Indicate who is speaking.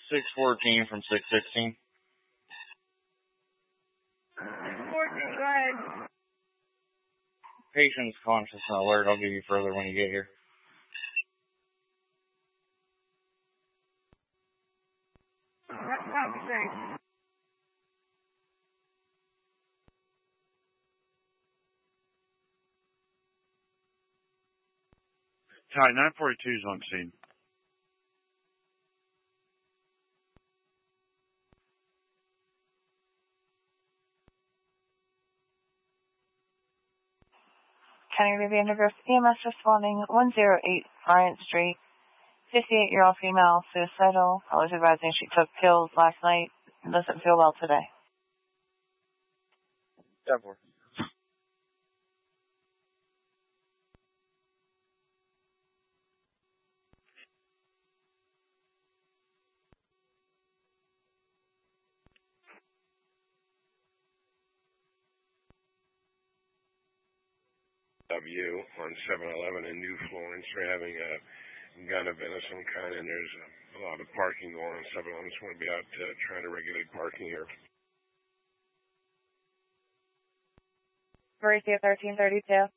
Speaker 1: 614 from 616.
Speaker 2: 614, go ahead.
Speaker 1: Patient's conscious and alert. I'll give you further when you get here.
Speaker 2: Copy, thanks.
Speaker 3: Ty, 942 is on scene.
Speaker 4: County Riviera Undergrowth EMS responding 108 Bryant Street. 58-year-old female, suicidal. I was advising she took pills last night and doesn't feel well today.
Speaker 1: 10-4.
Speaker 5: W on 711 in New Florence. They're having a gun event of some kind, and there's a lot of parking going on 711. Just want to be out trying to regulate parking here.
Speaker 4: Mauricio 1332.